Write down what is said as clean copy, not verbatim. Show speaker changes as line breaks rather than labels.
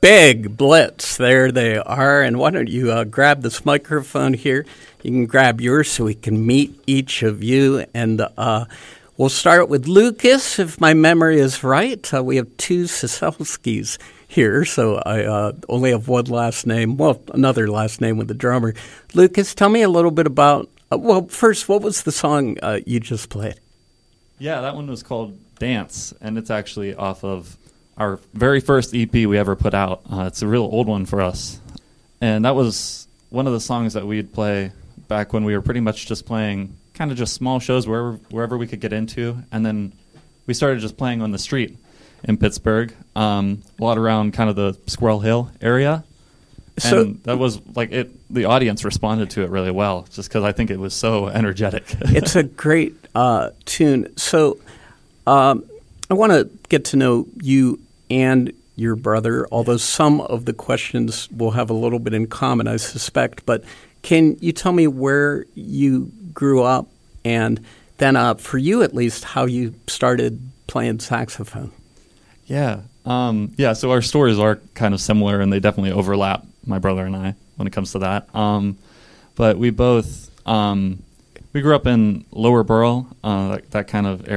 big blitz. There they are. And why don't you grab this microphone here? You can grab yours so we can meet each of you. And we'll start with Lucas, if my memory is right. We have two Saselskis here, so I only have one last name. Well, another last name with the drummer. Lucas, tell me a little bit about, first, what was the song you just played?
Yeah, that one was called Dance, and it's actually off of our very first EP we ever put out. It's a real old one for us. And that was one of the songs that we'd play back when we were pretty much just playing kind of just small shows wherever we could get into. And then we started just playing on the street in Pittsburgh, a lot around kind of the Squirrel Hill area.
So,
and that was like it. The audience responded to it really well, just because I think it was so energetic.
It's a great tune. So I want to get to know you and your brother, although some of the questions will have a little bit in common, I suspect. But can you tell me where you grew up, and then for you at least, how you started playing saxophone?
Yeah. So our stories are kind of similar, and they definitely overlap, my brother and I, when it comes to that. But we both we grew up in Lower Borough, that kind of area.